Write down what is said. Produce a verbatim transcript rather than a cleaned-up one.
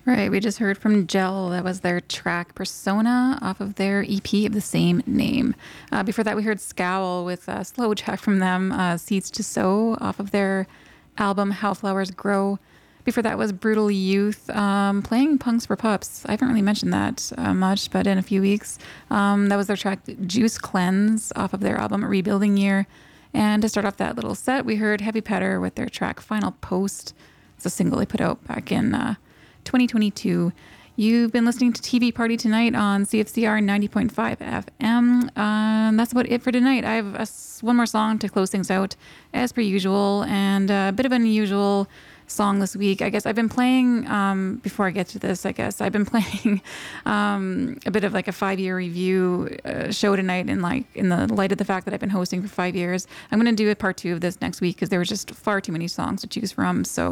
Right, we just heard from Gel. That was their track Persona off of their E P of the same name. Uh, before that, we heard Scowl with a slow track from them, uh, Seeds to Sow off of their album How Flowers Grow. Before that was Brutal Youth um, playing Punks for Pups. I haven't really mentioned that uh, much, but in a few weeks. Um, that was their track Juice Cleanse off of their album Rebuilding Year. And to start off that little set, we heard Heavy Petter with their track Final Post. It's a single they put out back in uh, twenty twenty-two. You've been listening to T V Party Tonight on C F C R ninety point five F M. Um, that's about it for tonight. I have a, one more song to close things out, as per usual, and a bit of an unusual song this week. I guess I've been playing, um, before I get to this, I guess, I've been playing um, a bit of like a five-year review uh, show tonight in like in the light of the fact that I've been hosting for five years. I'm going to do a part two of this next week because there were just far too many songs to choose from. So